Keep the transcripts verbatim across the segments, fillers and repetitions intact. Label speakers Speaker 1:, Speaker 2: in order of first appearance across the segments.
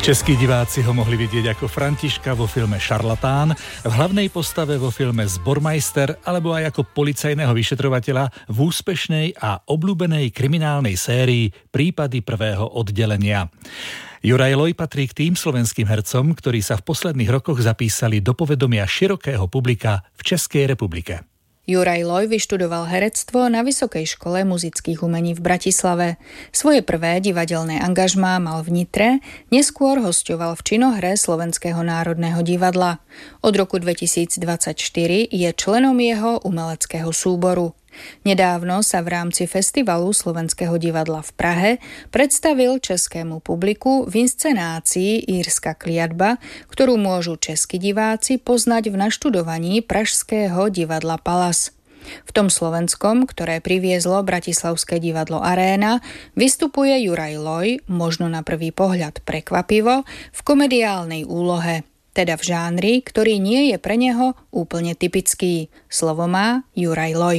Speaker 1: Českí diváci ho mohli vidieť ako Františka vo filme Šarlatán, v hlavnej postave vo filme Zbormajster alebo aj ako policajného vyšetrovateľa v úspešnej a obľúbenej kriminálnej sérii Prípady prvého oddelenia. Juraj Loj patrí k tým slovenským hercom, ktorí sa v posledných rokoch zapísali do povedomia širokého publika v Českej republike.
Speaker 2: Juraj Loj vyštudoval herectvo na Vysokej škole muzických umení v Bratislave. Svoje prvé divadelné angažmá mal v Nitre, neskôr hosťoval v činohre Slovenského národného divadla. Od roku dvetisícdvadsaťštyri je členom jeho umeleckého súboru. Nedávno sa v rámci festivalu Slovenského divadla v Prahe predstavil českému publiku v inscenácii Írska kliatba, ktorú môžu českí diváci poznať v naštudovaní pražského divadla Palas. V tom slovenskom, ktoré priviezlo Bratislavské divadlo Aréna, vystupuje Juraj Loj, možno na prvý pohľad prekvapivo, v komediálnej úlohe, teda v žánri, ktorý nie je pre neho úplne typický. Slovo má Juraj Loj.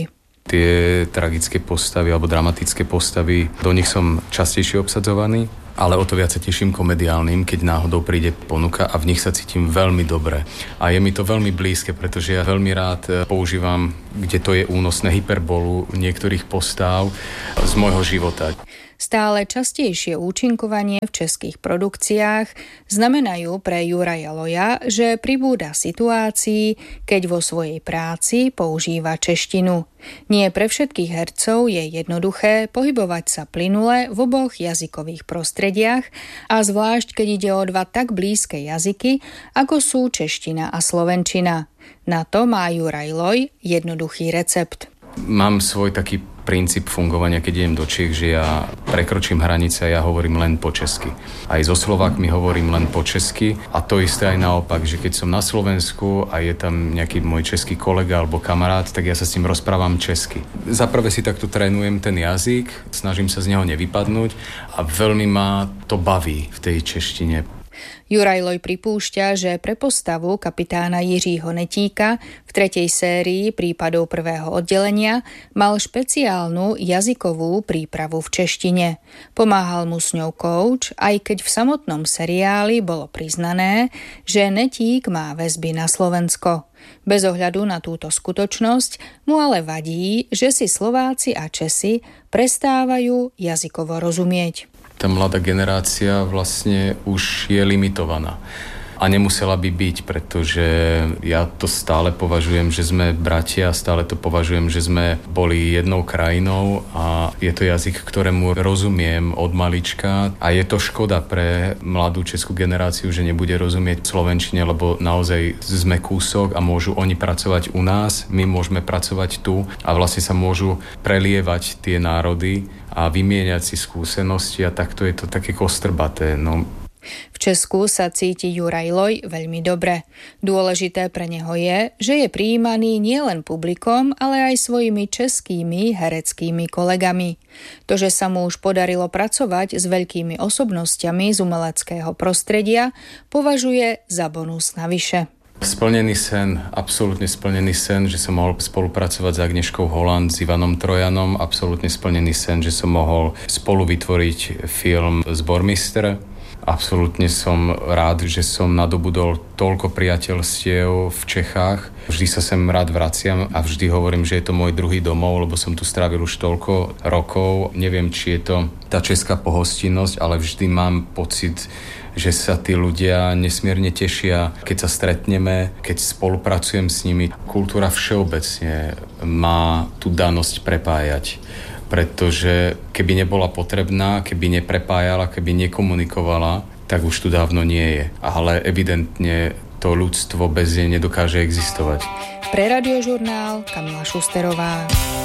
Speaker 3: Tie tragické postavy alebo dramatické postavy, do nich som častejšie obsadzovaný, ale o to viac sa teším komediálnym, keď náhodou príde ponuka a v nich sa cítim veľmi dobre. A je mi to veľmi blízke, pretože ja veľmi rád používam, kde to je únosné, hyperbolu niektorých postav z môjho života.
Speaker 2: Stále častejšie účinkovanie v českých produkciách znamenajú pre Juraja Loja, že pribúda situácií, keď vo svojej práci používa češtinu. Nie pre všetkých hercov je jednoduché pohybovať sa plynule v oboch jazykových prostrediach a zvlášť keď ide o dva tak blízke jazyky, ako sú čeština a slovenčina. Na to má Juraj Loj jednoduchý recept.
Speaker 3: Mám svoj taký princíp fungovania, keď idem do Čiech, že ja prekročím hranice a ja hovorím len po česky. Aj so Slovákmi hovorím len po česky a to isté aj naopak, že keď som na Slovensku a je tam nejaký môj český kolega alebo kamarát, tak ja sa s ním rozprávam česky. Zaprvé si takto trénujem ten jazyk, snažím sa z neho nevypadnúť a veľmi ma to baví v tej češtine.
Speaker 2: Juraj Loj pripúšťa, že pre postavu kapitána Jiřího Netíka v tretej sérii Prípadov prvého oddelenia mal špeciálnu jazykovú prípravu v češtine. Pomáhal mu s ňou kouč, aj keď v samotnom seriáli bolo priznané, že Netík má väzby na Slovensko. Bez ohľadu na túto skutočnosť mu ale vadí, že si Slováci a Česi prestávajú jazykovo rozumieť.
Speaker 3: Tá mladá generácia vlastne už je limitovaná. A nemusela by byť, pretože ja to stále považujem, že sme bratia, stále to považujem, že sme boli jednou krajinou a je to jazyk, ktorému rozumiem od malička a je to škoda pre mladú českú generáciu, že nebude rozumieť slovenčine, lebo naozaj sme kúsok a môžu oni pracovať u nás, my môžeme pracovať tu a vlastne sa môžu prelievať tie národy a vymieňať si skúsenosti a takto je to také kostrbaté. No.
Speaker 2: V Česku sa cíti Juraj Loj veľmi dobre. Dôležité pre neho je, že je prijímaný nielen publikom, ale aj svojimi českými hereckými kolegami. To, že sa mu už podarilo pracovať s veľkými osobnosťami z umeleckého prostredia, považuje za bonus navyše.
Speaker 3: Splnený sen, absolútne splnený sen, že som mohol spolupracovať s Agnieszkou Holland, s Ivanom Trojanom, absolútne splnený sen, že som mohol spolu vytvoriť film Zbormajster. Absolútne som rád, že som nadobudol toľko priateľstiev v Čechách. Vždy sa sem rád vraciam a vždy hovorím, že je to môj druhý domov, lebo som tu strávil už toľko rokov. Neviem, či je to tá česká pohostinnosť, ale vždy mám pocit, že sa tí ľudia nesmierne tešia, keď sa stretneme, keď spolupracujem s nimi. Kultúra všeobecne má tú danosť prepájať. Pretože keby nebola potrebná, keby neprepájala, keby nekomunikovala, tak už tu dávno nie je. Ale evidentne to ľudstvo bez nej nedokáže existovať.
Speaker 2: Pre Radiožurnál Kamila Šusterová.